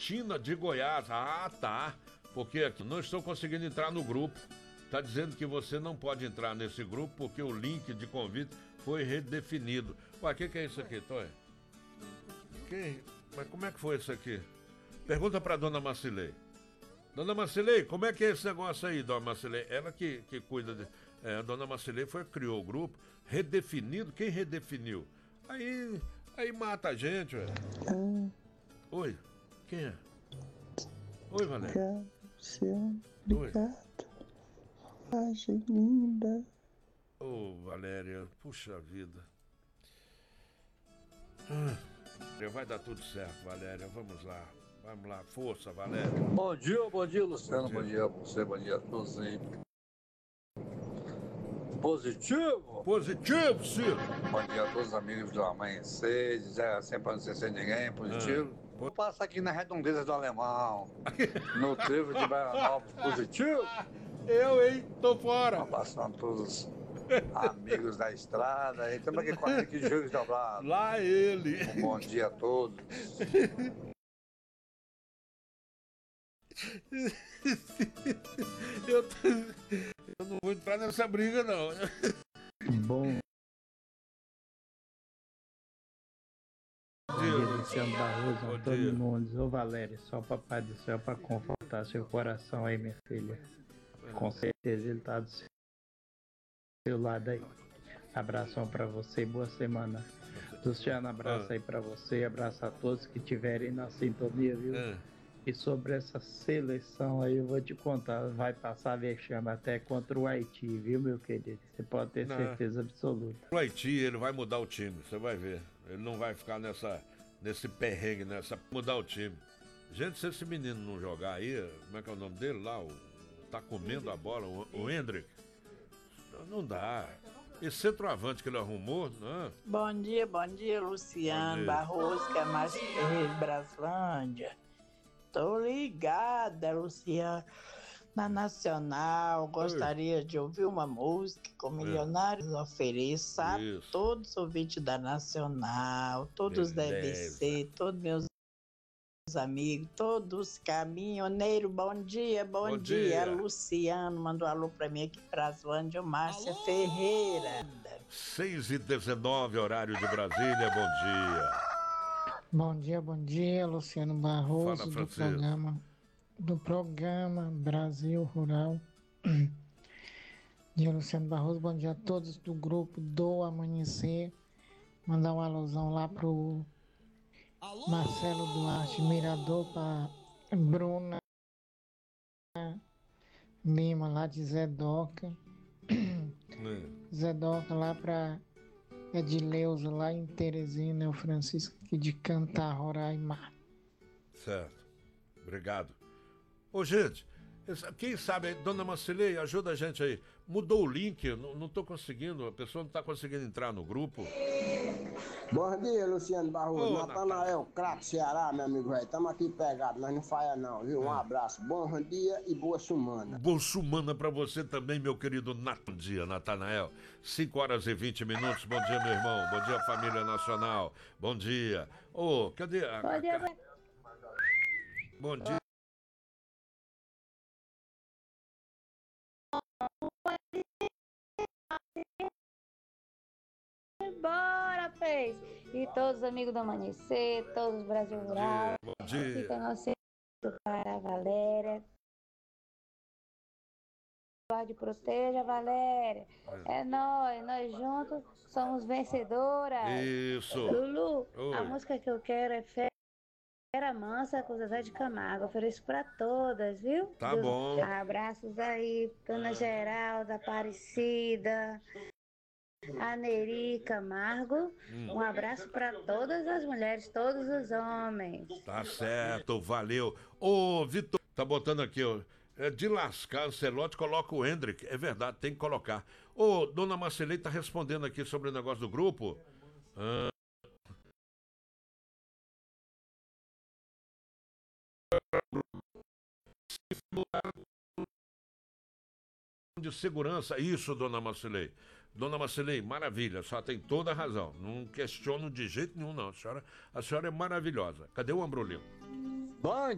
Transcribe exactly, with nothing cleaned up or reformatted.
Cristina de Goiás. Ah, tá. Porque aqui não estou conseguindo entrar no grupo. Está dizendo que você não pode entrar nesse grupo porque o link de convite foi redefinido. Ué, o que, que é isso aqui, Toy? Que... Mas como é que foi isso aqui? Pergunta para dona Marcilei. Dona Marcilei, como é que é esse negócio aí, dona Marcilei? Ela que, que cuida de... É, a dona Marcilei foi, criou o grupo, redefinido. Quem redefiniu? Aí, aí mata a gente, ué. Ah, Oi, quem é? Oi, Valéria. Obrigado. Achei linda. Ô, oh, Valéria, puxa vida. Ah, vai dar tudo certo, Valéria. Vamos lá. Vamos lá. Força, Valéria. Bom dia, bom dia, Luciano. Bom dia, bom dia a você, bom dia a todos aí. Positivo? Positivo, Ciro. Bom dia a todos os amigos do Amanhecer. Já sempre não esquecer de ninguém. Positivo. Ah. Vou passar aqui na redondeza do Alemão. No trevo de Baianópolis. Positivo? Eu, hein? Tô fora. Vou passando todos os amigos da estrada. Aí estamos aqui com aqui de Jogos Dobrados. Lá ele. Um bom dia a todos. eu, tô... eu não vou entrar nessa briga, não. Bom dia, Luciano Barroso, Antônio Nunes, ô Valéria, só o Papai do Céu para confortar seu coração aí, minha filha. Com certeza ele tá do seu lado aí. Abração para você e boa semana. Luciano, abraço aí para você, abraço a todos que estiverem na sintonia, viu? E sobre essa seleção aí, eu vou te contar, vai passar vexame até contra o Haiti, viu, meu querido? Você pode ter não. certeza absoluta. O Haiti, ele vai mudar o time, você vai ver. Ele não vai ficar nessa, nesse perrengue, nessa... mudar o time. Gente, se esse menino não jogar aí, como é que é o nome dele lá? O, tá comendo a bola, o, o Hendrick. Não dá. Esse centroavante que ele arrumou, não. Bom dia, bom dia, Luciano bom dia. Barroso, que é mais Ferreira de Braslândia. Tô ligada, Luciano, na Nacional. Gostaria Oi. de ouvir uma música com Milionários é. Ofereço a Isso. todos os ouvintes da Nacional, todos da E B C, todos meus amigos, todos caminhoneiros. Bom dia, bom, bom dia. dia. Luciano mandou um alô pra mim aqui pra Braslândia, Márcia alô. Ferreira. seis e dezenove, horário de Brasília, bom dia. Bom dia, bom dia, Luciano Barroso, do programa, do programa Brasil Rural. Dia, Luciano Barroso, bom dia a todos do grupo do Amanhecer. Mandar uma alusão lá pro Alô? Marcelo Duarte Mirador, pra Bruna Lima, lá de Zedoca. É. Zedoca lá pra Edileuza, lá em Teresina, o Francisco aqui de Cantar, Roraima. Certo. Obrigado. Ô, gente, quem sabe, dona Marcilei, ajuda a gente aí. Mudou o link, não, não tô conseguindo, a pessoa não tá conseguindo entrar no grupo. Bom dia, Luciano Barroso. Natanael, Crato, Ceará, meu amigo velho. Estamos aqui pegados, mas não falha não, viu? Um é. abraço, bom dia e boa semana. Boa semana pra você também, meu querido Nat... Bom dia, Natanael. cinco horas e vinte minutos. Bom dia, meu irmão. Bom dia, família nacional. Bom dia. Ô, oh, cadê a... Bom dia. Bom dia. Bora, Fez! E todos os amigos do Amanhecer, todos os Brasil Rural. Bom dia. Fica nosso para a Valéria. Guarde e proteja, Valéria. É, é nós, nós juntos somos vencedoras. Isso. Lulu, Oi. A música que eu quero é Fera Mansa com Zezé de Camargo. Ofereço pra todas, viu? Tá Deus. Bom. Abraços aí, Dona Geralda, Aparecida. A Neri Camargo, hum. um abraço para todas as mulheres, todos os homens. Tá certo, valeu. Ô, Vitor, tá botando aqui, ó, é de lascar, Ancelotti coloca o Hendrick, é verdade, tem que colocar. Ô, dona Marcelei tá respondendo aqui sobre o negócio do grupo. Ah. De segurança, isso, dona Marcelei. Dona Marcelei, maravilha, só tem toda a razão. Não questiono de jeito nenhum, não. A senhora, a senhora é maravilhosa. Cadê o Ambrolinho? Bom